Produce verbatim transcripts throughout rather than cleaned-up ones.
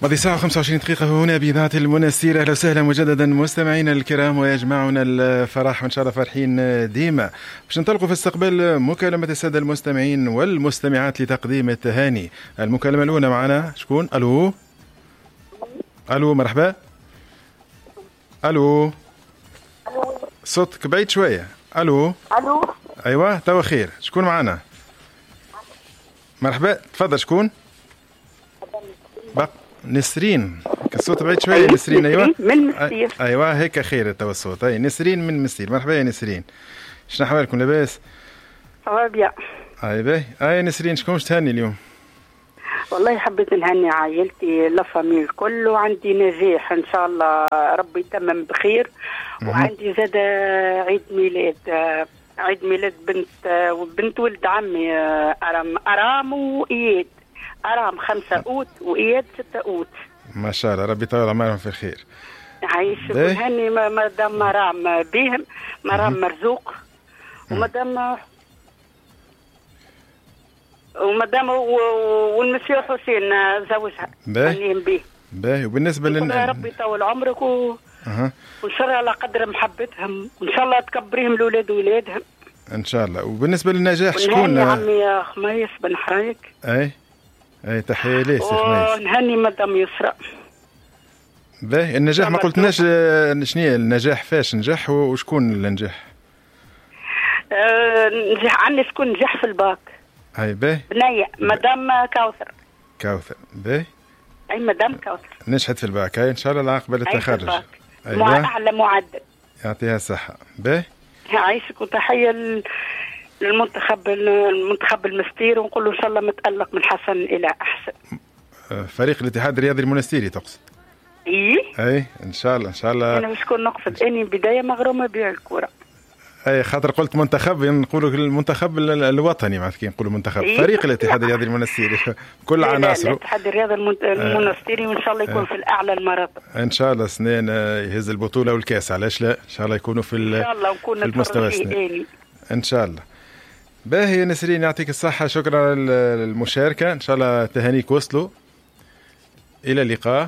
ماضي ساعة وخمسة وعشرين دقيقة هنا بإذاعة المنستير. أهلا وسهلا مجددا مستمعينا الكرام، ويجمعنا الفرح وإن شاء الله فرحين ديما. باش ننطلقوا في استقبال مكالمة السادة المستمعين والمستمعات لتقديم التهاني. المكالمة الأولى معنا شكون؟ ألو ألو مرحبا. ألو صوتك بعيد شوية. ألو ألو أيوة توا خير. شكون معنا؟ مرحبا تفضل. شكون؟ بق نسرين. الصوت بعيد شويه. أيوة. نسرين ايوه من مستير. ايوه هيك خير توا الصوت. اي نسرين من مستير. مرحبا يا نسرين، شنو احوالكم؟ لاباس؟ صافا. اي باهي. اي نسرين شكون باش تهني اليوم؟ والله حبيت نهني عائلتي لافامي الكل، وعندي نجاح ان شاء الله ربي يتمم بخير. وعندي زاد عيد ميلاد عيد ميلاد بنت وبنت ولد عمي ارام ارام واياد. ارام خمسة اوت واياد ستة اوت. ما شاء الله ربي يطول عمرهم في الخير. عايشك ونهني مدام مرام بهم، مرام مرزوق، ومدام ومدام والمسيو حسين زوجها. باهي به باهي. وبالنسبه لنا يا ربي يطول عمرك و... أه. وان شاء الله على قدر محبتهم، وان شاء الله تكبريهم لاولاد ولادهم ان شاء الله. وبالنسبه للنجاح شكون؟ عمي يا خميس بن حرايك. اي اي تحيه ليه سي خميس. ونهني مدام يسرى. باهي. النجاح ما قلتناش شنو النجاح، فاش نجح وشكون اللي نجح؟ أه نجح عندي شكون نجح في الباك. اي باهي. بنية مدام كوثر. كوثر باهي. اي مدام كوثر نجحت في الباك. هاي ان شاء الله العاقبه للتخرج. أيوة. اعلى معدل. يعطيها الصحه. باهي. عايشك. وتحيه للمنتخب المنتخب المستير، ونقول له ان شاء الله متالق من حسن الى احسن. فريق الاتحاد الرياضي المنستيري تقصد؟ اي اي ان شاء الله ان شاء الله. انا شكون نقصد؟ اني بدايه مغرومه بيع الكره. اي خاطر قلت منتخب نقولوا المنتخب الوطني، معناتها كي نقولوا منتخب إيه؟ فريق الاتحاد الرياضي المنستيري كل عناصره. الاتحاد الرياضي المنستيري وان شاء الله يكون آه. في الاعلى المراتب ان شاء الله. سنين يهز البطوله والكاس، علاش لا؟ ان شاء الله يكونوا في ان شاء الله نكون في المستوى سنين ان شاء الله. باهي يا نسرين يعطيك الصحه، شكرا للمشاركه. ان شاء الله تهانيك وصلوا. الى اللقاء.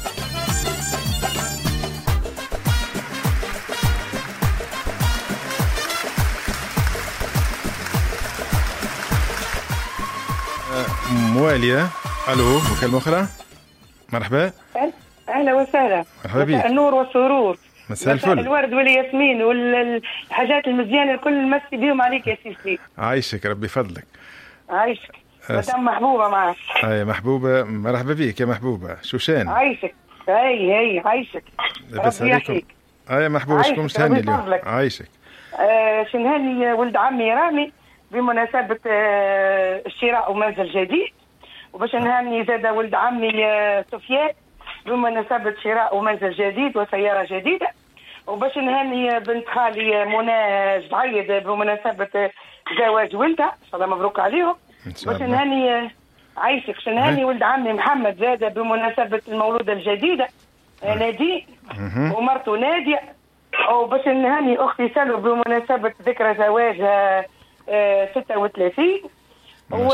موالية. الو مكالمة أخرى. مرحبا. أهلا وسهلا. مرحبا بك. النور والسرور. مساء الفل. الورد والياسمين والحاجات المزيانة الكل نمسي بيهم عليك يا سيدي. عايشك ربي فضلك. عايشك. مدام محبوبة معك. أي محبوبة. مرحبا بك يا محبوبة. شوشان. عايشك. هاي هاي عايشك. ربي يحييك. أي محبوبة شكون تهني اليوم؟ عايشك. آه شنهني ولد عمي رامي بمناسبة آه الشراء ومنزل جديد، وباش نهني زاد ولد عمي آه سفيان بمناسبة شراء ومنزل جديد وسيارة جديدة، وباش نهني بنت خالي منى جعيد بمناسبة زواج ولدها ان شاء الله مبروك عليهم. باش نهني عايشك. نهني ولد عمي محمد زاد بمناسبة المولودة الجديدة نادي ومرته نادية، وباش نهني اختي سلوى بمناسبة ذكرى زواجها ستة وثلاثين. و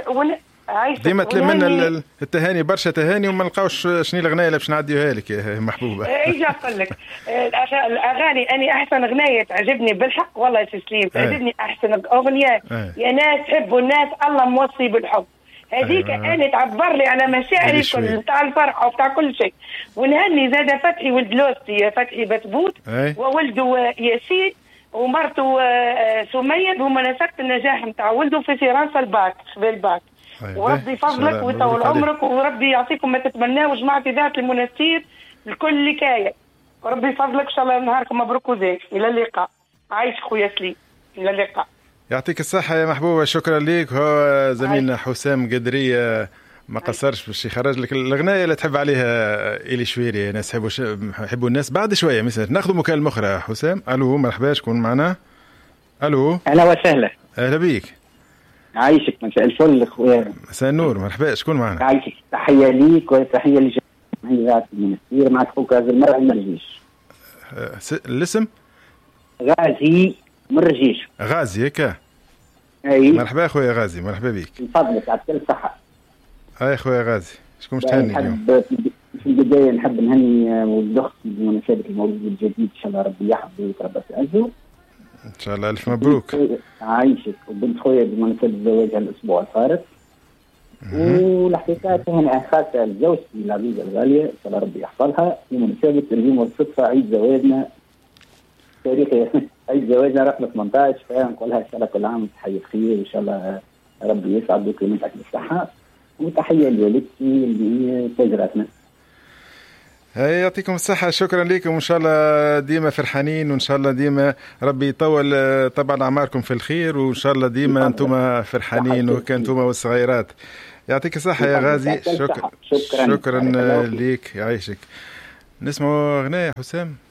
ديما تلم منا التهاني برشا تهاني وما نلقاوش شنو الاغنيه اللي باش نعديوها لك يا محبوبه. اجي اقول لك الاغاني. اني احسن اغنيه تعجبني بالحق والله يا تسليم، تعجبني احسن اغنيه يا ناس حبوا الناس الله موصي بالحب. هذيك أيوة. انا تعبر لي على مشاعري كل تاع الفرحه وتاع كل شيء. ونهني زاد فتحي ولد لوستي فتحي بتبوت أيوة. وولده ياسين ومرته سميه بمناسبه النجاح نتاع ولده في فرنسا الباك قبل الباك. أيوة. وربي يفضلك ويطول عمرك وربي يعطيكم ما تتمناه جماعه اذاعه المنستير الكل لكايه، وربي يفضلك ان شاء الله نهاركم مبروك وزين. الى اللقاء. عايش خويا سليم. الى اللقاء. يعطيك الصحه يا محبوبه. شكرا ليك. هو زميلنا حسام قدريه ما قصرش باش يخرج لك الاغنيه اللي تحب عليها الي شويري. ناس يحبوا ش... يحبوا الناس. بعد شويه مثلا ناخذ مكالمه اخرى. حسام الو مرحبا. شكون معنا؟ الو اهلا وسهلا. اهلا بيك. عايشك. مساء الفل خويا. مساء النور. مرحبا. شكون معنا؟ عايشك. تحيه ليك وتحيه لجميع المنستير. معك خوك هذا المره من الرجيش. الاسم؟ غازي من الرجيش. غازي هكا. اي مرحبا خويا غازي. مرحبا بك. من فضلك على كل صحه. اي خويا غازي شكون باش تهني اليوم؟ في البدايه نحب نهني ولد اختي بمناسبه المولود الجديد، ان شاء الله ربي يحفظه ويتربى في عزه. ان شاء الله الف مبروك. عايشك. وبنت خويا بمناسبه زواجها الاسبوع الفارط. والحقيقه تهنئه خاصه لزوجتي العزيزه الغاليه، ان شاء الله ربي يحفظها بمناسبه اليوم والصدفه عيد زواجنا تاريخي عيد زواجنا رقم ثمانية عشر، فنقول لها ان شاء الله كل عام تحيه بخير، وان شاء الله ربي يسعد ويكرمك بالصحه. وتحيه لوالدتي اللي هي تاجرتنا. يعطيكم الصحة، شكرا لكم، وإن شاء الله ديما فرحانين، وإن شاء الله ديما ربي يطول طبعا أعماركم في الخير، وإن شاء الله ديما أنتم فرحانين وكنتم والصغيرات. يعطيك الصحة يا غازي. شكرا شكرا, شكرا ليك، يعيشك. نسمعوا أغنية حسام.